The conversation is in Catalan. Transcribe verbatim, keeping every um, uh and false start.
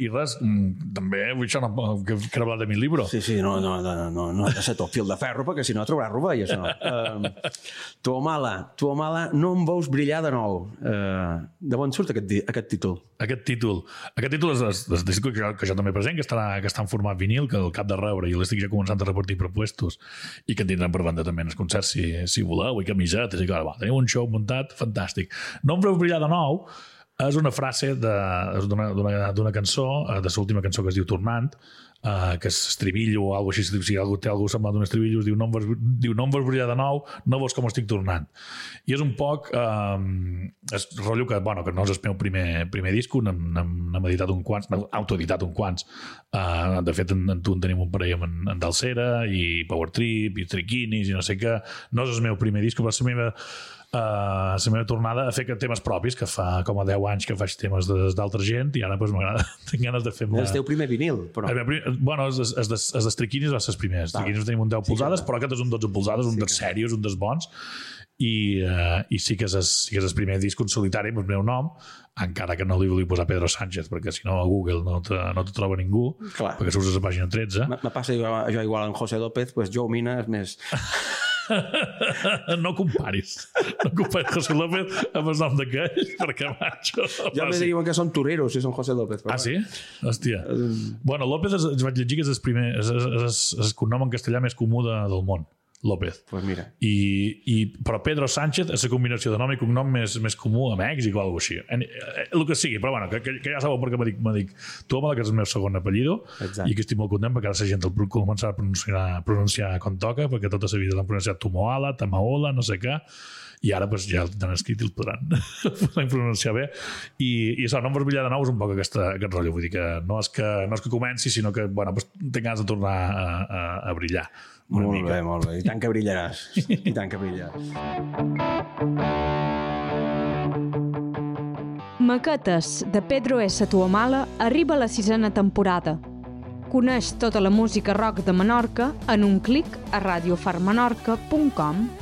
i res, també vull això no, que, que he hablat de mi libro. Sí, sí, no, no, no, no, no ha de ser tot fil de ferro, perquè si no trobaràs rovelles, no. Uh, Tuamala, Tuamala, no em veus brillar de nou. Uh, de on surt aquest, aquest títol? Aquest títol. Aquest títol és el disc que, jo, que jo també present, que està, que està en format vinil, que el cap de rebre, i l'estic ja començant a repartir propuestos, i que en tindran per banda també en els concerts, si, si voleu, i camisetes, i clar, va, tenim un show muntat fantàstic. No em veus brillar de nou és una frase d'una cançó, de l'última cançó que es diu Tornant, Uh, que és estribillo o alguna cosa així, si algú té alguna cosa semblant d'un estribillo, diu no, em vas, diu no em vas brillar de nou, no veus com estic tornant. I és un poc uh, és rotllo que, bueno, que no és el meu primer, primer disco, n'hem editat un quants, n'hem autoeditat un quants. Uh, de fet, en, en tu en tenim un parell amb en, en Dalsera i Power Trip i Triquinis i no sé què. No és el meu primer disco, però és la meva Uh, la meva tornada a fer temes propis, que fa com a deu anys que faig temes d'altra gent, i ara pues, m'agrada, tinc ganes de fer... És el teu primer vinil, però... El primer, bueno, els de Triquinis va ser els primers. Els Triquinis tenim un deu sí, polzades, que... però aquest és un dotze polzades, un sí, dels serios, un dels bons, i, uh, i sí que és el, sí que és el primer disc en solitari amb el meu nom, encara que no li vull posar Pedro Sánchez, perquè si no a Google no te, no te troba ningú. Clar. Perquè surts a la pàgina tretze. Me passa jo, jo igual en José López, pues Joe Mina és més... No comparis no comparis José López amb el nom d'aquell, perquè macho ja me diuen que són toreros si són José López, ah sí? Hòstia bueno, López és, vaig llegir que és el primer és, és, és el cognom en castellà més comú de, del món, López. Pues mira. I, i, però Pedro Sánchez és la combinació de nom i cognom més, més comú a Mèxic o alguna cosa així. El que sigui, però bueno, que, que, que ja sabeu perquè me dic, me dic Tuamala, que és el meu segon apellido. Exacte. I que estic molt content perquè ara la gent el començarà a pronunciar, a pronunciar com toca, perquè tota la vida l'han pronunciat Tumoala, Tamaola, no sé què, i ara pues, ja el tenen escrit i el podran, podran pronunciar bé. I, i això, no em vas brillar de nou és un poc aquesta, aquest rotllo, vull dir que no és que, no és que comenci, sinó que bueno, pues, tinc ganes de tornar a, a, a brillar. Molt mica. Bé, molt bé. I tant que brillaràs. I tant que brillaràs. Maquetes de Pedro S. Tuamala arriba a la sisena temporada. Coneix tota la música rock de Menorca en un clic a radio far menorca punt com.